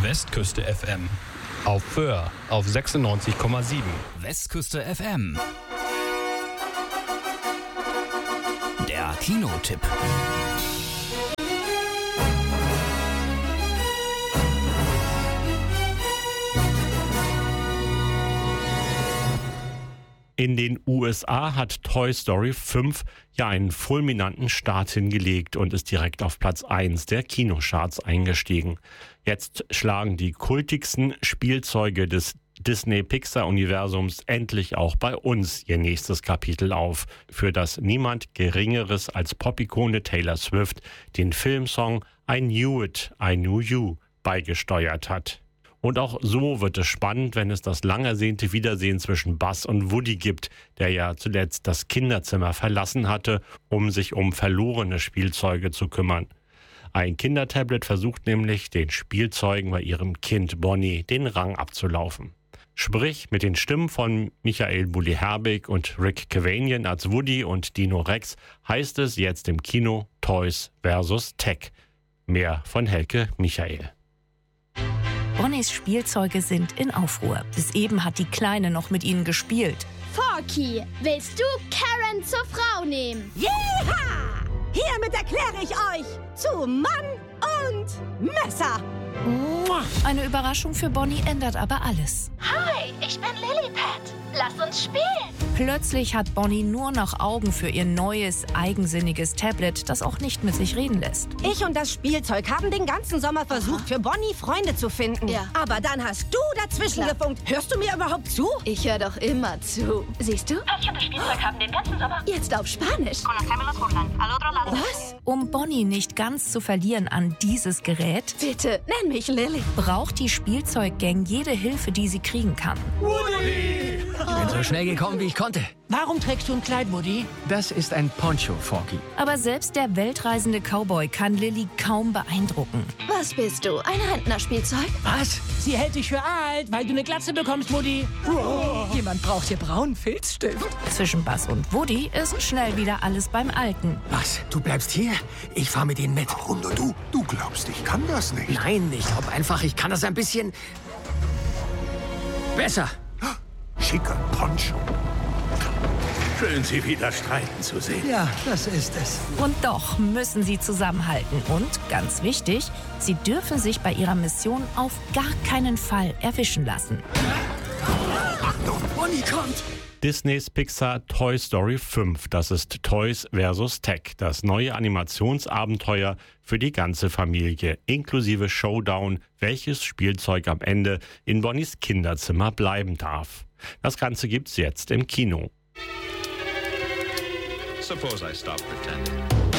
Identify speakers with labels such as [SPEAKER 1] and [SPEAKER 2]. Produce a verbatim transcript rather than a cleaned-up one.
[SPEAKER 1] Westküste F M. Auf Föhr auf sechsundneunzig Komma sieben.
[SPEAKER 2] Westküste F M. Der Kinotipp.
[SPEAKER 3] In den U S A hat Toy Story fünf ja einen fulminanten Start hingelegt und ist direkt auf Platz eins der Kinocharts eingestiegen. Jetzt schlagen die kultigsten Spielzeuge des Disney-Pixar-Universums endlich auch bei uns ihr nächstes Kapitel auf, für das niemand Geringeres als Pop-Ikone Taylor Swift den Filmsong I Knew It, I Knew You beigesteuert hat. Und auch so wird es spannend, wenn es das lang ersehnte Wiedersehen zwischen Buzz und Woody gibt, der ja zuletzt das Kinderzimmer verlassen hatte, um sich um verlorene Spielzeuge zu kümmern. Ein Kindertablet versucht nämlich, den Spielzeugen bei ihrem Kind Bonnie den Rang abzulaufen. Sprich, mit den Stimmen von Michael Bulli-Herbig und Rick Cavanian als Woody und Dino Rex heißt es jetzt im Kino Toys versus. Tech. Mehr von Helke Michael.
[SPEAKER 4] Bonnies Spielzeuge sind in Aufruhr. Bis eben hat die Kleine noch mit ihnen gespielt.
[SPEAKER 5] Forky, willst du Karen zur Frau nehmen?
[SPEAKER 6] Jeha! Hiermit erkläre ich euch zu Mann und Messer.
[SPEAKER 4] Eine Überraschung für Bonnie ändert aber alles.
[SPEAKER 5] Hi, ich bin Lilliput. Lass uns spielen.
[SPEAKER 4] Plötzlich hat Bonnie nur noch Augen für ihr neues, eigensinniges Tablet, das auch nicht mit sich reden lässt.
[SPEAKER 6] Ich und das Spielzeug haben den ganzen Sommer versucht, für Bonnie Freunde zu finden.
[SPEAKER 5] Ja.
[SPEAKER 6] Aber dann hast du dazwischen
[SPEAKER 5] Klar.
[SPEAKER 6] gefunkt. Hörst du mir überhaupt zu?
[SPEAKER 5] Ich höre doch immer zu. Siehst du?
[SPEAKER 7] Ich und das Spielzeug haben den ganzen Sommer.
[SPEAKER 5] Jetzt auf Spanisch.
[SPEAKER 4] Was? Um Bonnie nicht ganz zu verlieren an dieses Gerät,
[SPEAKER 5] Bitte, nenn mich Lilly.
[SPEAKER 4] braucht die Spielzeuggang jede Hilfe, die sie kriegen kann.
[SPEAKER 8] Ich bin so schnell gekommen, wie ich konnte.
[SPEAKER 9] Warum trägst du ein Kleid, Woody?
[SPEAKER 8] Das ist ein Poncho, Forky.
[SPEAKER 4] Aber selbst der weltreisende Cowboy kann Lilly kaum beeindrucken.
[SPEAKER 5] Was bist du? Ein Rentnerspielzeug?
[SPEAKER 9] Was? Sie hält dich für alt, weil du eine Glatze bekommst, Woody.
[SPEAKER 6] Oh. Jemand braucht hier braunen Filzstift.
[SPEAKER 4] Zwischen Buzz und Woody ist schnell wieder alles beim Alten.
[SPEAKER 8] Was? Du bleibst hier? Ich fahr mit ihnen mit.
[SPEAKER 10] Warum nur du? Du glaubst, ich kann das nicht.
[SPEAKER 8] Nein, ich glaube einfach, ich kann das ein bisschen besser.
[SPEAKER 10] Schicker Poncho. Schön, Sie wieder streiten zu sehen.
[SPEAKER 9] Ja, das ist es.
[SPEAKER 4] Und doch müssen sie zusammenhalten. Und, ganz wichtig, sie dürfen sich bei ihrer Mission auf gar keinen Fall erwischen lassen.
[SPEAKER 10] Achtung,
[SPEAKER 8] Bonnie kommt!
[SPEAKER 3] Disneys Pixar Toy Story fünf, das ist Toys versus. Tech, das neue Animationsabenteuer für die ganze Familie, inklusive Showdown, welches Spielzeug am Ende in Bonnies Kinderzimmer bleiben darf. Das Ganze gibt's jetzt im Kino.
[SPEAKER 11] Suppose I stop pretending.